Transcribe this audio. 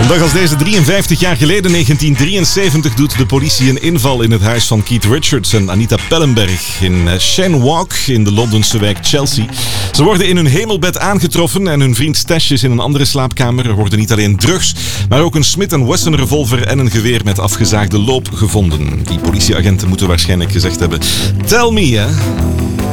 dag als deze, 53 jaar geleden, 1973, doet de politie een inval in het huis van Keith Richards en Anita Pallenberg in Cheyne Walk in de Londense wijk Chelsea. Ze worden in hun hemelbed aangetroffen en hun vriend Stash is in een andere slaapkamer. Er worden niet alleen drugs, maar ook een Smith & Wesson revolver en een geweer met afgezaagde loop gevonden. Die politieagenten moeten waarschijnlijk gezegd hebben: tell me, hè.